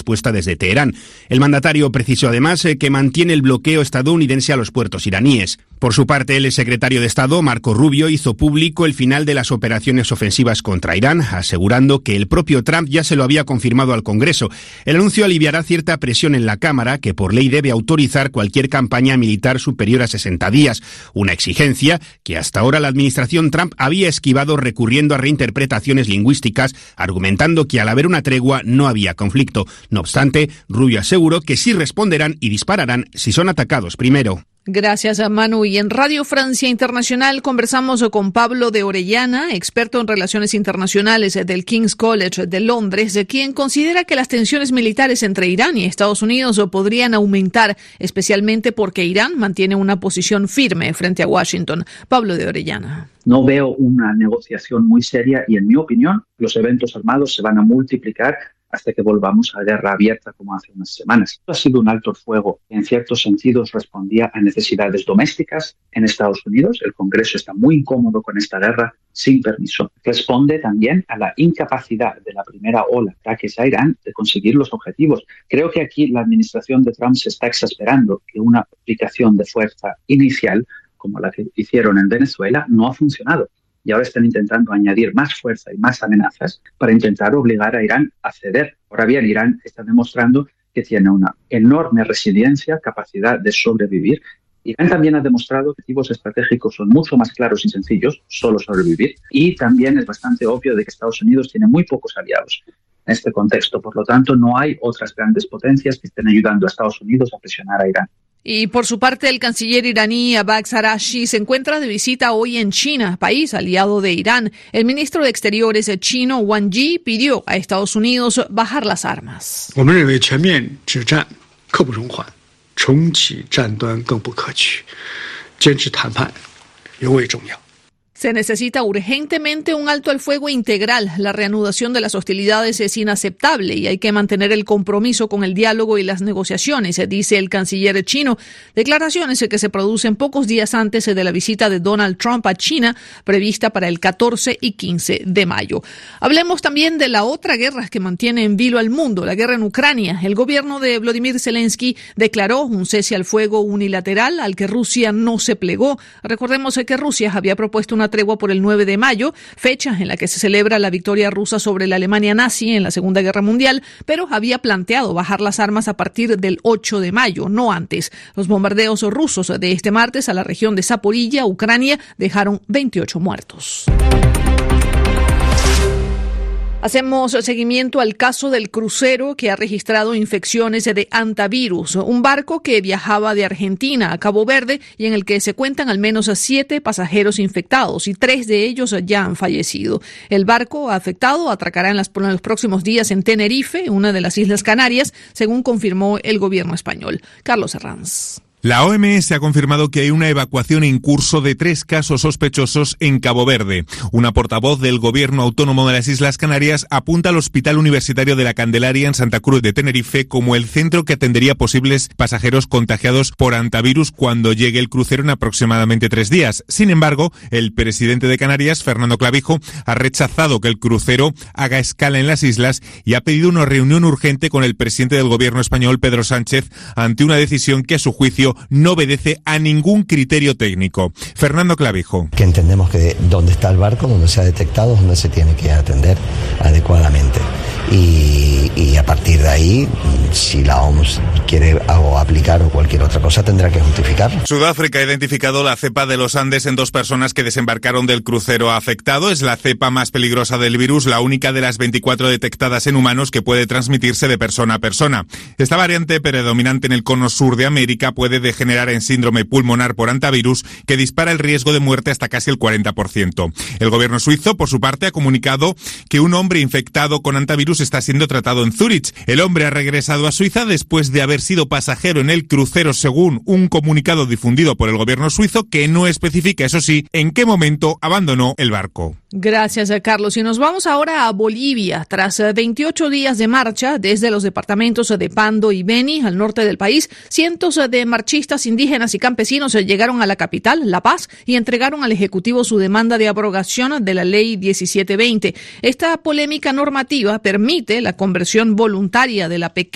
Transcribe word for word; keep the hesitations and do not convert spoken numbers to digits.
respuesta desde Teherán. El mandatario precisó además que mantiene el bloqueo estadounidense a los puertos iraníes. Por su parte, el secretario de Estado, Marco Rubio, hizo público el final de las operaciones ofensivas contra Irán, asegurando que el propio Trump ya se lo había confirmado al Congreso. El anuncio aliviará cierta presión en la Cámara, que por ley debe autorizar cualquier campaña militar superior a sesenta días, una exigencia que hasta ahora la administración Trump había esquivado recurriendo a reinterpretaciones lingüísticas, argumentando que al haber una tregua no había conflicto. No obstante, Rubio aseguró que sí responderán y dispararán si son atacados primero. Gracias a Manu. Y en Radio Francia Internacional conversamos con Pablo de Orellana, experto en relaciones internacionales del King's College de Londres, quien considera que las tensiones militares entre Irán y Estados Unidos podrían aumentar, especialmente porque Irán mantiene una posición firme frente a Washington. Pablo de Orellana. No veo una negociación muy seria y, en mi opinión, los eventos armados se van a multiplicar hasta que volvamos a guerra abierta como hace unas semanas. Ha sido un alto el fuego que en ciertos sentidos respondía a necesidades domésticas en Estados Unidos. El Congreso está muy incómodo con esta guerra sin permiso. Responde también a la incapacidad de la primera ola de ataques a Irán de conseguir los objetivos. Creo que aquí la administración de Trump se está exasperando que una aplicación de fuerza inicial, como la que hicieron en Venezuela, no ha funcionado. Y ahora están intentando añadir más fuerza y más amenazas para intentar obligar a Irán a ceder. Ahora bien, Irán está demostrando que tiene una enorme resiliencia, capacidad de sobrevivir. Irán también ha demostrado que objetivos estratégicos son mucho más claros y sencillos, solo sobrevivir. Y también es bastante obvio de que Estados Unidos tiene muy pocos aliados en este contexto. Por lo tanto, no hay otras grandes potencias que estén ayudando a Estados Unidos a presionar a Irán. Y por su parte, el canciller iraní Abbas Araghchi se encuentra de visita hoy en China, país aliado de Irán. El ministro de Exteriores chino, Wang Yi, pidió a Estados Unidos bajar las armas. Se necesita urgentemente un alto al fuego integral. La reanudación de las hostilidades es inaceptable y hay que mantener el compromiso con el diálogo y las negociaciones, dice el canciller chino. Declaraciones que se producen pocos días antes de la visita de Donald Trump a China, prevista para el catorce y quince de mayo. Hablemos también de la otra guerra que mantiene en vilo al mundo, la guerra en Ucrania. El gobierno de Volodymyr Zelensky declaró un cese al fuego unilateral al que Rusia no se plegó. Recordemos que Rusia había propuesto una tregua por el nueve de mayo, fecha en la que se celebra la victoria rusa sobre la Alemania nazi en la Segunda Guerra Mundial, pero había planteado bajar las armas a partir del ocho de mayo, no antes. Los bombardeos rusos de este martes a la región de Zaporilla, Ucrania, dejaron veintiocho muertos. Hacemos seguimiento al caso del crucero que ha registrado infecciones de hantavirus, un barco que viajaba de Argentina a Cabo Verde y en el que se cuentan al menos siete pasajeros infectados y tres de ellos ya han fallecido. El barco afectado atracará en, las, en los próximos días en Tenerife, una de las Islas Canarias, según confirmó el gobierno español. Carlos Herranz. La O M S ha confirmado que hay una evacuación en curso de tres casos sospechosos en Cabo Verde. Una portavoz del Gobierno Autónomo de las Islas Canarias apunta al Hospital Universitario de la Candelaria en Santa Cruz de Tenerife como el centro que atendería posibles pasajeros contagiados por hantavirus cuando llegue el crucero en aproximadamente tres días. Sin embargo, el presidente de Canarias, Fernando Clavijo, ha rechazado que el crucero haga escala en las islas y ha pedido una reunión urgente con el presidente del Gobierno español, Pedro Sánchez, ante una decisión que a su juicio no obedece a ningún criterio técnico. Fernando Clavijo. Que entendemos que donde está el barco, donde se ha detectado, es donde se tiene que atender adecuadamente. Y, y a partir de ahí, si la O M S quiere o aplicar o cualquier otra cosa, tendrá que justificarlo. Sudáfrica ha identificado la cepa de los Andes en dos personas que desembarcaron del crucero afectado. Es la cepa más peligrosa del virus, la única de las veinticuatro detectadas en humanos que puede transmitirse de persona a persona. Esta variante predominante en el cono sur de América puede degenerar en síndrome pulmonar por hantavirus que dispara el riesgo de muerte hasta casi el cuarenta por ciento. El gobierno suizo, por su parte, ha comunicado que un hombre infectado con hantavirus está siendo tratado en Zúrich. El hombre ha regresado a Suiza después de haber sido pasajero en el crucero, según un comunicado difundido por el gobierno suizo que no especifica, eso sí, en qué momento abandonó el barco. Gracias, Carlos. Y nos vamos ahora a Bolivia. Tras veintiocho días de marcha desde los departamentos de Pando y Beni, al norte del país, cientos de marchistas indígenas y campesinos llegaron a la capital, La Paz, y entregaron al Ejecutivo su demanda de abrogación de la Ley diecisiete veinte. Esta polémica normativa permite la conversión voluntaria de la pequeña